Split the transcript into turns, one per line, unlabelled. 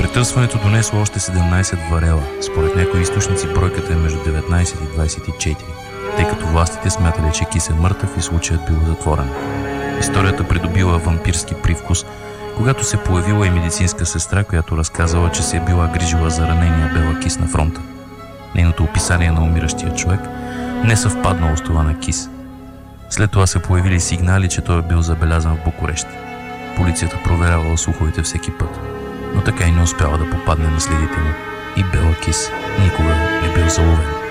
Претърсването донесло още 17 варела. Според някои източници бройката е между 19 и 24, тъй като властите смятали, че Кис е мъртъв и случаят бил затворен. Историята придобила вампирски привкус, когато се появила и медицинска сестра, която разказала, че се е била грижила за ранения Бела Кис на фронта. Нейното описание на умиращия човек не съвпаднало с това на Кис. След това се появили сигнали, че той е бил забелязан в Букурещ. Полицията проверявала слуховете всеки път, но така и не успяла да попадне на следите му и Бела Кис никога не бил заловен.